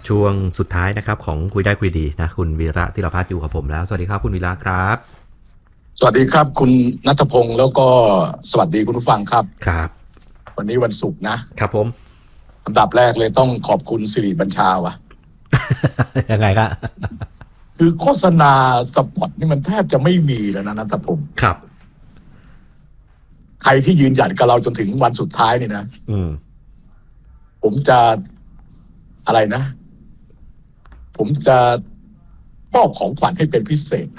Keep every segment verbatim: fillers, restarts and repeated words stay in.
ช่วงสุดท้ายนะครับของคุยได้คุยดีนะคุณวีระธีรพัฒน์อยู่กับผมแล้วสวัสดีครับคุณวีระครับสวัสดีครับคุณณัฐพงศ์แล้วก็สวัสดีคุณผู้ฟังครับครับวันนี้วันศุกร์นะครับผมอันดับแรกเลยต้องขอบคุณสิริบัญชาวะยังไงครับคือโฆษณาสปอตนี่มันแทบจะไม่มีแล้วนะณัฐพงศ์ครับใครที่ยืนหยัดกับเราจนถึงวันสุดท้ายนี่นะอืมผมจะอะไรนะ ผมจะมอบของขวัญให้เป็นพิเศษ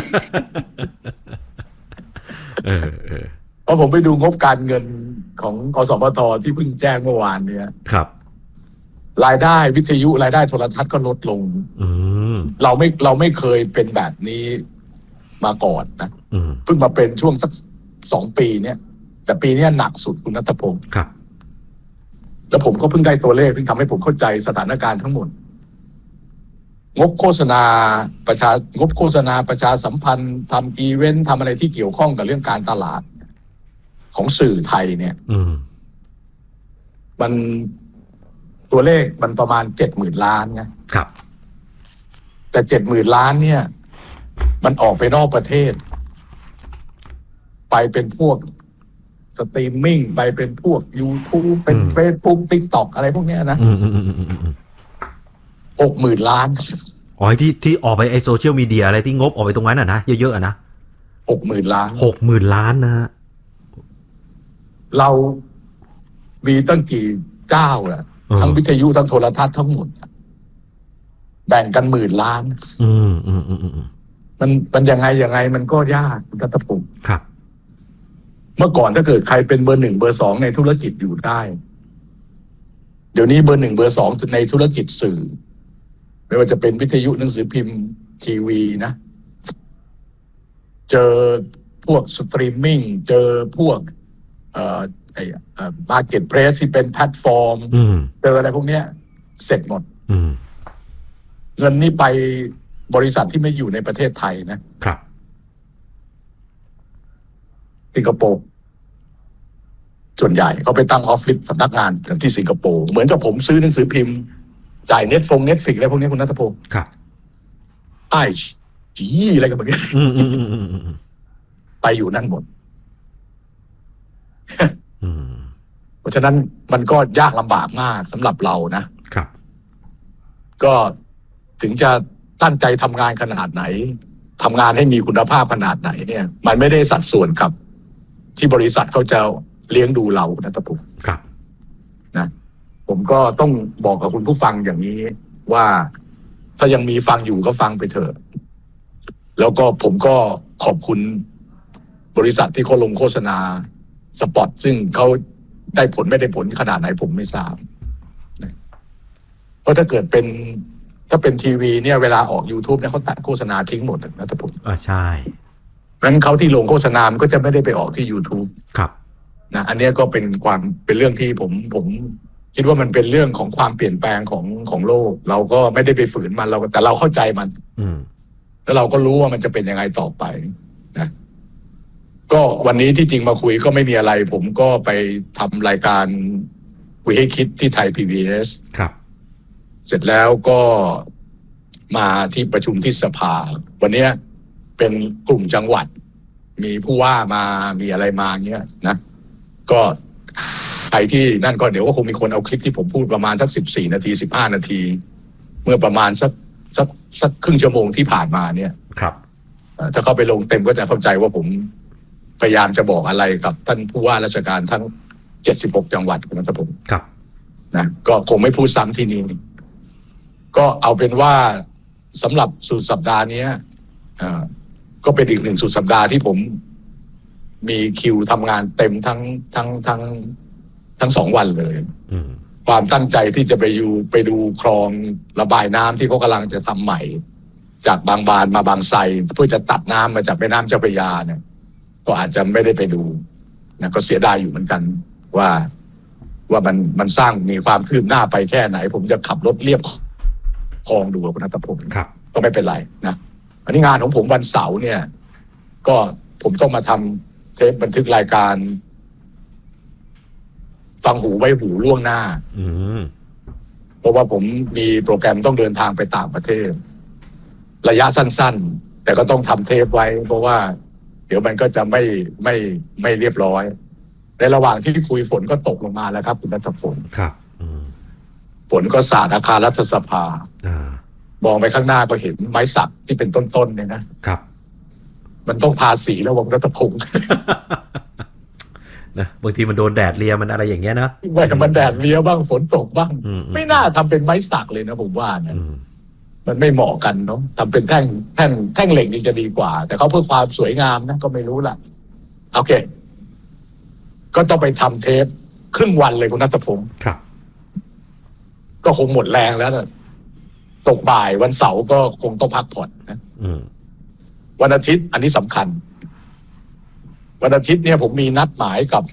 เออเออเพราะผมไปดูงบการเงินของอสมทที่เพิ่งแจ้งเมื่อวานเนี่ยครับรายได้วิทยุรายได้โทรทัศน์ก็ลดลงอืมเราไม่เราไม่เคยเป็นแบบนี้มาก่อนนะอืมเพิ่งมาเป็นช่วงสักสองปีเนี่ยแต่ปีนี้หนักสุดคุณณัฐพงศ์ครับแล้วผมก็เพิ่งได้ตัวเลขซึ่งทำให้ผมเข้าใจสถานการณ์ทั้งหมดงบโฆษณาประชางบโฆษณาประชาสัมพันธ์ทำอีเวนต์ทำอะไรที่เกี่ยวข้องกับเรื่องการตลาดของสื่อไทยเนี่ยอืมมันตัวเลขมันประมาณเจ็ดหมื่นล้านนะครับแต่เจ็ดหมื่นล้านเนี่ยมันออกไปนอกประเทศไปเป็นพวกสตรีมมิ่งไปเป็นพวก YouTube เป็น Facebook TikTok อะไรพวกเนี้ยนะอืมอืมอืมอืมอืมหกหมื่นล้านอ๋อที่ที่ออกไปไอโซเชียลมีเดียอะไรที่งบออกไปตรงนั้นอ่ะนะเยอะๆอ่ะนะหกหมื่นล้านหกหมื่นล้านนะฮะเรามีตั้งกี่เจ้าล่ะทั้งวิทยุทั้งโทรทัศน์ทั้งหมดแบ่งกันหมื่นล้านอืมอืมอืมอืมมันมันยังไงยังไงมันก็ยากคุณรัฐพงศ์ครับเมื่อก่อนถ้าเกิดใครเป็นเบอร์หนึ่งเบอร์สองในธุรกิจอยู่ได้เดี๋ยวนี้เบอร์หนึ่งเบอร์สองในธุรกิจสื่อไม่ว่าจะเป็นวิทยุหนังสือพิมพ์ทีวีนะเจอพวกสตรีมมิ่งเจอพวกเอ่อไอ้มาร์เก็ตเพลสที่เป็นแพลตฟอร์มเจออะไรพวกเนี้ยเสร็จหมดเงินนี่ไปบริษัทที่ไม่อยู่ในประเทศไทยนะครับสิงคโปร์ส่วนใหญ่เขาไปตั้งออฟฟิศสำนักงานกันที่สิงคโปร์เหมือนกับผมซื้อหนังสือพิมพ์จ่ายเน็ตฟงเน็ตฟิกอะไรพวกนี้คุณณัฐพงศ์ครับไอ้จีอะไรกันแบบนี้ไปอยู่นั่นหมดเพราะฉะนั้นมันก็ยากลำบากมากสำหรับเรานะครับก็ถึงจะตั้งใจทำงานขนาดไหนทำงานให้มีคุณภาพขนาดไหนเนี่ยมันไม่ได้สัดส่วนกับที่บริษัทเขาจะเลี้ยงดูเรานะตะปุกครับนะผมก็ต้องบอกกับคุณผู้ฟังอย่างนี้ว่าถ้ายังมีฟังอยู่ก็ฟังไปเถอะแล้วก็ผมก็ขอบคุณบริษัทที่เขาลงโฆษณาสปอตซึ่งเขาได้ผลไม่ได้ผลขนาดไหนผมไม่ทราบเพราะถ้าเกิดเป็นถ้าเป็นทีวีเนี่ยเวลาออก YouTube เนี่ยเขาตัดโฆษณาทิ้งหมดนะตะปุกอ่าใช่งั้นเขาที่ลงโฆษณามันก็จะไม่ได้ไปออกที่ YouTube ครับนะอันนี้ก็เป็นความเป็นเรื่องที่ผมผมคิดว่ามันเป็นเรื่องของความเปลี่ยนแปลงของของโลกเราก็ไม่ได้ไปฝืนมันเราแต่เราเข้าใจมันแล้วเราก็รู้ว่ามันจะเป็นยังไงต่อไปนะก็วันนี้ที่จริงมาคุยก็ไม่มีอะไรผมก็ไปทำรายการคุยให้คิดที่ไทย พี บี เอสครับเสร็จแล้วก็มาที่ประชุมที่สภาวันนี้เป็นกลุ่มจังหวัดมีผู้ว่ามามีอะไรมาเงี้ยนะก็ใครที่นั่นก็เดี๋ยวก็คงมีคนเอาคลิปที่ผมพูดประมาณสักสิบสี่นาทีสิบห้านาทีเมื่อประมาณสักสักสักครึ่งชั่วโมงที่ผ่านมาเนี่ยครับถ้าเข้าไปลงเต็มก็จะเข้าใจว่าผมพยายามจะบอกอะไรกับท่านผู้ว่าราชการทั้งเจ็ดสิบหกจังหวัดนะครับผมครับนะก็คงไม่พูดซ้ำที่นี้ก็เอาเป็นว่าสำหรับสุดสัปดาห์นี้อ่าก็เป็นอีกหนึ่งสุดสัปดาห์ที่ผมมีคิวทำงานเต็มทั้งทั้งทั้งทั้งสองวันเลยความตั้งใจที่จะไปอยู่ไปดูคลองระบายน้ำที่เขากำลังจะทำใหม่จากบางบานมาบางไทรเพื่อจะตัดน้ำมาจากแม่น้ำเจ้าพระยาเนี่ยก็อาจจะไม่ได้ไปดูนะก็เสียดายอยู่เหมือนกันว่าว่ามันมันสร้างมีความคืบหน้าไปแค่ไหนผมจะขับรถเลียบคลองดูคุณนัทพงศ์ก็ไม่เป็นไรนะอันนี้งานของผมวันเสาร์เนี่ยก็ผมต้องมาทำเทปบันทึกรายการฟังหูไว้หูล่วงหน้าราะว่าผมมีโปรแกรมต้องเดินทางไปต่างประเทศระยะสั้นๆแต่ก็ต้องทำเทปไว้เพราะว่าเดี๋ยวมันก็จะไม่ไม่ไม่เรียบร้อยในระหว่างที่คุยฝนก็ตกลงมาแล้วครับคุณรัฐพลครับฝนก็สาดอาคารรัฐสภามองไปข้างหน้าก็เห็นไม้สักที่เป็นต้นๆเนี่ยนะครับมันต้องทาสีแล้วผมรัฐพงศ์นะบางทีมันโดนแดดเลียมันอะไรอย่างเงี้ยนะมันแดดเลียบ้างฝนตกบ้างไม่น่าทำเป็นไม้สักเลยนะผมว่านะมันไม่เหมาะกันเนาะทำเป็นแท่งแท่งแท่งเหล็กนี่จะดีกว่าแต่เขาเพื่อความสวยงามนะก็ไม่รู้ล่ะโอเคก็ต้องไปทำเทปครึ่งวันเลยคุณณัฐพงศ์ครับก็คงหมดแรงแล้วนะตกบ่ายวันเสาร์ก็คงต้องพักผ่อนนะวันอาทิตย์อันนี้สำคัญวันอาทิตย์เนี่ยผมมีนัดหมายกับ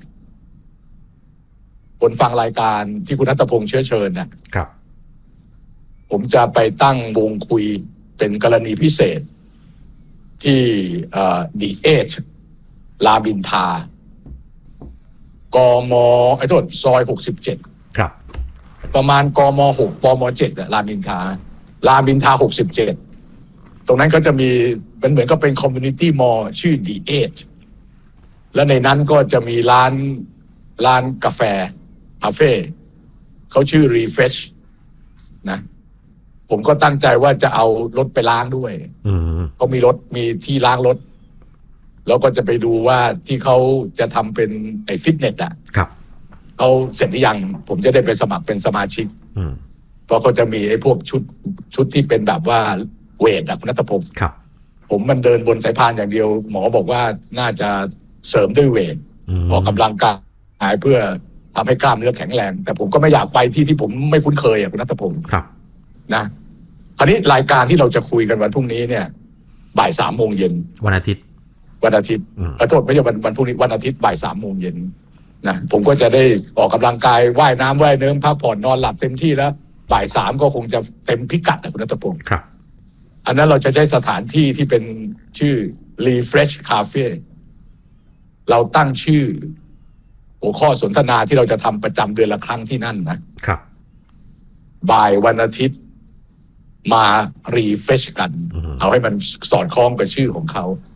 คนฟังรายการที่คุณณัฐพงศ์เชื้อเชิญนะครับผมจะไปตั้งวงคุยเป็นกรณีพิเศษที่เอ่อ The Edge รามอินทรากมไอ้โทษซอยหกสิบเจ็ดครับประมาณกมหกปมเจ็ดอะรามอินทรารามอินทราหกสิบเจ็ดตรงนั้นก็จะมีเป็นเหมือนก็เป็นคอมมูนิตี้มอลล์ชื่อ The Edge และในนั้นก็จะมีร้านร้านกาแฟคาเฟ่เขาชื่อ Refresh นะผมก็ตั้งใจว่าจะเอารถไปล้างด้วยเขามีรถมีที่ล้างรถแล้วก็จะไปดูว่าที่เขาจะทำเป็นไอ้ฟิตเนสอ่ะครับเขาเสร็จหรือยังผมจะได้ไปสมัครเป็นสมาชิกเพราะเขาจะมีไอ้พวกชุดชุดที่เป็นแบบว่าเวทอ่ะคุณณัฐพงศ์ครับผมมันเดินบนสายพานอย่างเดียวหมอบอกว่าน่าจะเสริมด้วยเวทออกกำลังกายเพื่อทำให้กล้ามเนื้อแข็งแรงแต่ผมก็ไม่อยากไปที่ที่ผมไม่คุ้นเคยอ่ะคุณณัฐพงศ์ครับนะคราวนี้รายการที่เราจะคุยกันวันพรุ่งนี้เนี่ยบ่ายสามโมงเย็นวันอาทิตย์วันอาทิตย์ขอโทษไม่ใช่วันวันพรุ่งนี้วันอาทิตย์บ่ายสามโมงเย็นนะผมก็จะได้ออกกำลังกายว่ายน้ำว่ายเนื้อพักผ่อนนอนหลับเต็มที่แล้วบ่ายสามก็คงจะเต็มพิกัดนะคุณณัฐพงศ์ครับอันนั้นเราจะใช้สถานที่ที่เป็นชื่อ Refresh Cafe เราตั้งชื่อหัวข้อสนทนาที่เราจะทำประจำเดือนละครั้งที่นั่นนะครับบ่ายวันอาทิตย์มา Refresh กันเอาให้มันสอดคล้องกับชื่อของเขา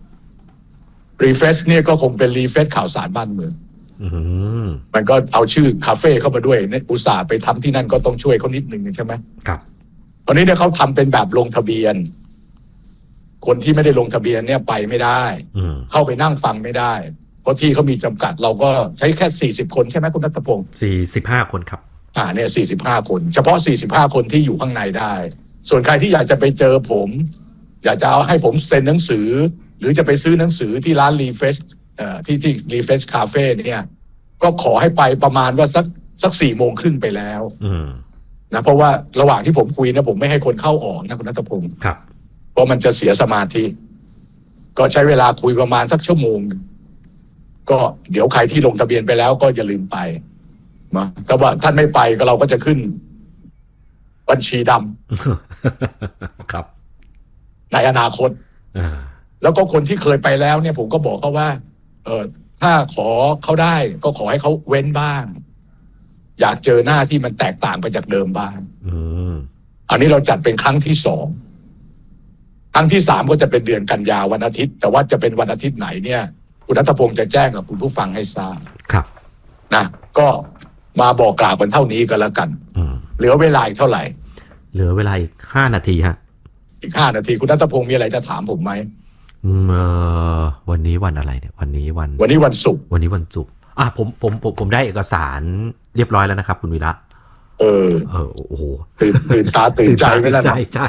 Refresh เนี่ยก็คงเป็น Refresh ข่าวสารบ้านเมืองมันก็เอาชื่อคาเฟ่เข้ามาด้วยเนี่ยอุตส่าห์ไปทำที่นั่นก็ต้องช่วยเขานิดนึงใช่ไหมครับตอนนี้เนี่ยเขาทำเป็นแบบลงทะเบียนคนที่ไม่ได้ลงทะเบียนเนี่ยไปไม่ได้เข้าไปนั่งฟังไม่ได้เพราะที่เขามีจำกัดเราก็ใช้แค่สี่สิบคนใช่ไหมคุณณัฐพงศ์สี่สิบห้าคนครับอ่าเนี่ยสี่สิบห้าคนเฉพาะสี่สิบห้าคนที่อยู่ข้างในได้ส่วนใครที่อยากจะไปเจอผมอยากจะเอาให้ผมเซ็นหนังสือหรือจะไปซื้อหนังสือที่ร้าน Refresh เอ่อที่ที่ Refresh Cafe เนี่ยก็ขอให้ไปประมาณว่าสักสักสี่โมงครึ่งไปแล้วนะเพราะว่าระหว่างที่ผมคุยนะผมไม่ให้คนเข้าออกนะคุณณัฐพงศ์ครับเพราะมันจะเสียสมาธิก็ใช้เวลาคุยประมาณสักชั่วโมงก็เดี๋ยวใครที่ลงทะเบียนไปแล้วก็อย่าลืมไปมาแต่ว่าท่านไม่ไปก็เราก็จะขึ้นบัญชีดำครับในอนาคตแล้วก็คนที่เคยไปแล้วเนี่ยผมก็บอกเขาว่าเออถ้าขอเขาได้ก็ขอให้เขาเว้นบ้างอยากเจอหน้าที่มันแตกต่างไปจากเดิมบ้างอันนี้เราจัดเป็นครั้งที่สองครั้งที่สามก็จะเป็นเดือนกันยาวันอาทิตย์แต่ว่าจะเป็นวันอาทิตย์ไหนเนี่ยคุณณัฐพงศ์จะแจ้งกับคุณผู้ฟังให้ทราบครับนะก็มาบอกกล่าวกันเท่านี้ก็แล้วกันเหลือเวลาอีกเท่าไหร่เหลือเวลาอีกห้านาทีฮะอีกห้านาทีคุณณัฐพงศ์มีอะไรจะถามผมไหมเออวันนี้วันอะไรเนี่ยวันนี้วันวันนี้วันศุกร์วันนี้วันศุกร์อ่ะผมผมผมผมได้เอกสารเรียบร้อยแล้วนะครับคุณวีระเออเออโอ้โหตื่นตื่นตาตื่นใจไม่แล้วใช่ใช่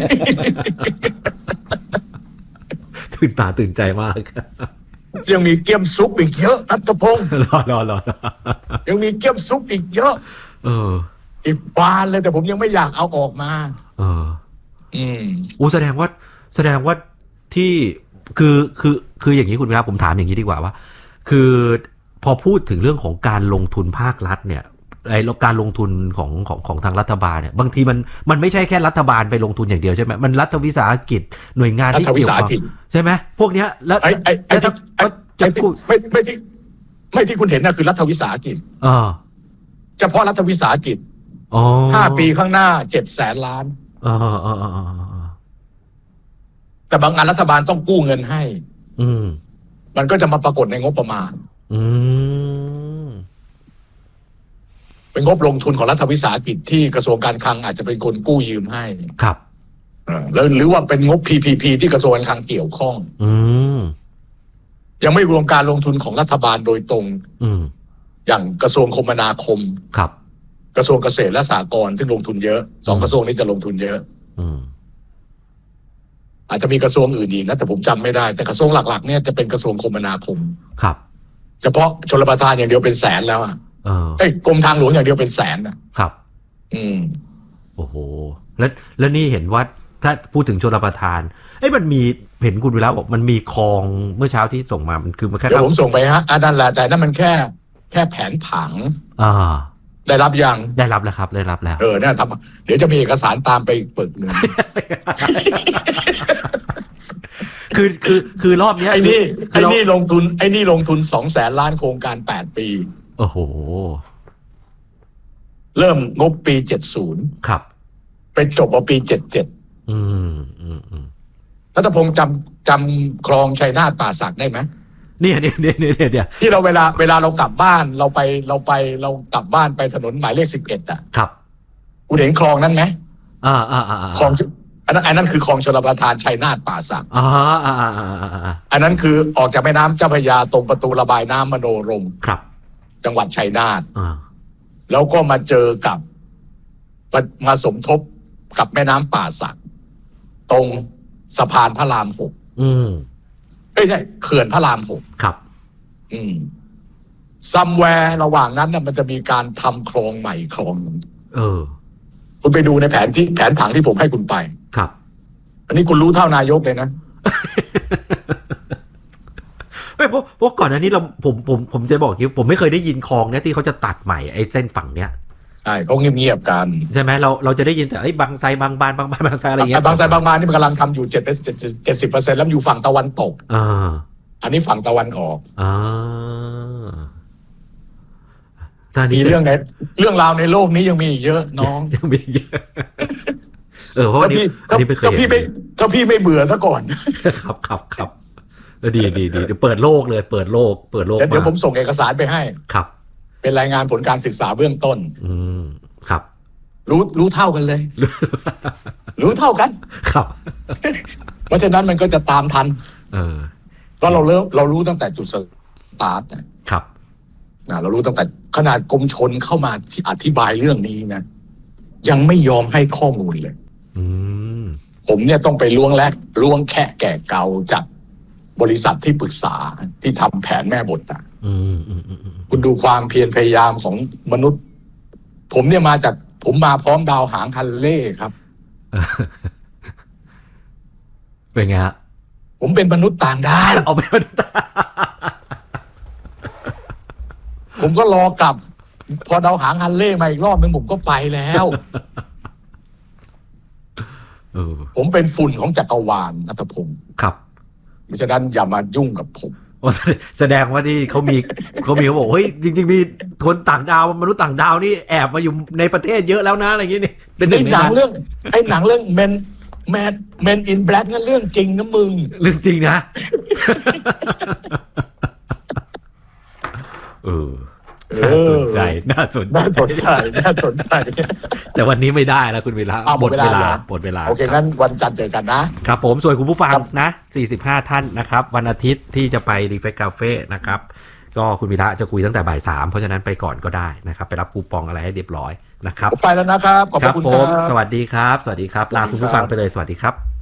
ตื่นตาตื่นใจมากยังมีเกี๊ยมซุปอีกเยอะณัฐพงศ์รอรอรอยังมีเกี๊ยมซุปอีกเยอะเอออีกบานเลยแต่ผมยังไม่อยากเอาออกมาเอออืมอู้แสดงว่าแสดงว่าที่คือคือคืออย่างนี้คุณวีระผมถามอย่างนี้ดีกว่าว่าคือพอพูดถึงเรื่องของการลงทุนภาครัฐเนี่ยไอ้การลงทุนของของของทางรัฐบาลเนี่ยบางทีมันมันไม่ใช่แค่รัฐบาลไปลงทุนอย่างเดียวใช่ไหมมันรัฐวิสาหกิจหน่วยงานที่เกี่ยวข้องใช่ไหมพวกเนี้ยแล้วไอ้ไอ้ไอ้ที่ไม่ไม่ที่ไม่ที่คุณเห็นนะคือรัฐวิสาหกิจเออเฉพาะรัฐวิสาหกิจอ๋อห้าปีข้างหน้าเจ็ดแสนล้านอ๋ออ๋ออ๋อแต่บางอันรัฐบาลต้องกู้เงินให้อืมมันก็จะมาปรากฏในงบประมาณอืมเป็นงบลงทุนของรัฐวิสาหกิจที่กระทรวงการคลังอาจจะเป็นคนกู้ยืมให้ครับแล้วหรือว่าเป็นงบ พี พี พี ที่กระทรวงการคลังเกี่ยวข้องอืมยังไม่รวมการลงทุนของรัฐบาลโดยตรงอืมอย่างกระทรวงคมนาคมครับกระทรวงเกษตรและสหกรณ์ที่ลงทุนเยอะสองกระทรวงนี้จะลงทุนเยอะอืมอาจจะมีกระทรวงอื่นอีกนะแต่ผมจำไม่ได้แต่กระทรวงหลักๆเนี่ยจะเป็นกระทรวงคมนาคมครับเฉพาะชลประทานอย่างเดียวเป็นแสนแล้วอ่ะเออเอ้ยกรมทางหลวงอย่างเดียวเป็นแสนอ่ะครับอืมโอ้โหแล้วแล้วนี่เห็นว่าถ้าพูดถึงชลประทานเอ้ยมันมีเห็นคุณวิระบอกมันมีคลองเมื่อเช้าที่ส่งมามันคือมันแค่เดี๋ยวผมส่งไปฮะอันนั้นแหละแต่นั่นมันแค่แค่แผนผังอ่าได้รับยังได้รับแล้วครับได้รับแล้วเออเนี่ยทำเดี๋ยวจะมีเอกสารตามไปปึกหนึ่งคือคือคือรอบนี้ไอ้นี่ไอ้นี่ลงทุนไอ้นี่ลงทุนสองแสนล้านโครงการแปดปีโอ้โหเริ่มงบปีเจ็ดสิบครับไปจบเอาปีเจ็ดเจ็ดอืมอืมอืมรัฐพงศ์จำจำคลองชัยนาทป่าสักได้ไหมเนี่ยเนี่ยเนี่ยเนี่ยเนี่ยที่เราเวลาเวลาเรากลับบ้านเราไปเราไปเรากลับบ้านไปถนนหมายเลขสิบเอ็ดอ่ะครับคุณเห็นคลองนั้นไหมอ่าอ่าอ่าคลองอันนั้นอันนั้นคือคลองชลประทานชัยนาทป่าสักอ่าอ่าอ่าอ่าอันนั้นคือออกจากแม่น้ำเจ้าพระยาตรงประตูระบายน้ำมโนรมครับจังหวัดชัยนาทอ่าแล้วก็มาเจอกับมาสมทบกับแม่น้ำป่าสักตรงสะพานพระรามหกอืมเอ้ยใช่เขื่อนพระรามหกครับอืมซัมแวร์ระหว่างนั้นน่ะมันจะมีการทำคลองใหม่คลองเออคุณไปดูในแผนที่แผนผังที่ผมให้คุณไปครับอันนี้คุณรู้เท่านายกเลยนะไม่เพราะเพราะก่อนหน้านี้เราผมผมผมจะบอกคิวผมไม่เคยได้ยินคลองเนี้ยที่เขาจะตัดใหม่ไอ้เส้นฝั่งเนี้ยใช่เขาเงียบๆกันใช่ไหมเราเราจะได้ยินแต่ไอ้บางไทรบางบานบางบานบางไทรอะไรเงี้ยบางไทรบางบานนี่มันกำลังทำอยู่เจ็ดเจ็ดเจ็ดสิบเปอร์เซ็นต์แล้วอยู่ฝั่งตะวันตกอ่าอันนี้ฝั่งตะวันออกอ่ามีเรื่องในเรื่องราวในโลกนี้ยังมีเยอะน้องยังมีเยอะเออเพราะว่านี้ถ้าพี่ไม่ถ้าพี่ไม่เบื่อซะก่อนครับครับครับดีดีดีเดี๋ยวเปิดโลกเลยเปิดโลกเปิดโลกเดี๋ยวผมส่งเอกสารไปให้ครับเป็นรายงานผลการศึกษาเบื้องต้นอืมครับรู้รู้เท่ากันเลยรู้เท่ากันครับเพราะฉะนั้นมันก็จะตามทันเออก็เราเริ่มเรารู้ตั้งแต่จุดสตาร์ทครับนะเรารู้ตั้งแต่ขนาดกรมชลเข้ามาที่อธิบายเรื่องนี้นะยังไม่ยอมให้ข้อมูลเลยอืมผมเนี่ยต้องไปล้วงแลกล้วงแค่แก่เก่าจากบริษัทที่ปรึกษาที่ทำแผนแม่บทอ่ะคุณดูความเพียรพยายามของมนุษย์ผมเนี่ยมาจากผมมาพร้อมดาวหางฮันเล่ครับเป็นไงฮะผมเป็นมนุษย์ต่างดาวเอาเป็นมนุษย์ผมก็รอกลับพอดาวหางฮันเล่มาอีกรอบนึงผมก็ไปแล้วผมเป็นฝุ่นของจักรวาลณัฐพงศ์ครับเพราะฉะนั้นอย่ามายุ่งกับผมแสดงว่าที่เขามีเขามีเขาบอกเฮ้ยจริงๆมีคนต่างดาวมนุษย์ต่างดาวนี่แอบมาอยู่ในประเทศเยอะแล้วนะอะไรอย่างงี้นี่เป็นหนังเรื่องไอ้หนังเรื่องแมนแมนแมนอินแบล็กนั่นเรื่องจริงนะมึงเรื่องจริงนะเออน่าสนใจน่าสนใจน่าสนใจน่าสนใจแต่วันนี้ไม่ได้แล้วคุณวิระหมดเวลาหมดเวลาโอเคงั้นวันจันทร์เจอกันนะครับผมส่วนคุณผู้ฟังนะสี่สิบห้าท่านนะครับวันอาทิตย์ที่จะไปรีเฟกคาเฟ่นะครับก็คุณวิระจะคุยตั้งแต่บ่ายสามเพราะฉะนั้นไปก่อนก็ได้นะครับไปรับคูปองอะไรให้เรียบร้อยนะครับไปแล้วนะครับขอบคุณครับสวัสดีครับสวัสดีครับลาคุณผู้ฟังไปเลยสวัสดีครับ